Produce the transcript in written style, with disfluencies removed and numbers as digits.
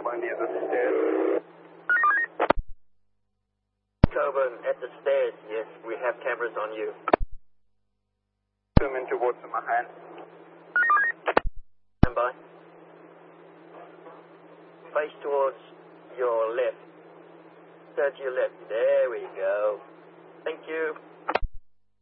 over near the stairs. Coburn, at the stairs, yes, we have cameras on you. Zoom in towards my hand. Stand by. Face towards your left. Turn to your left. There we go. Thank you.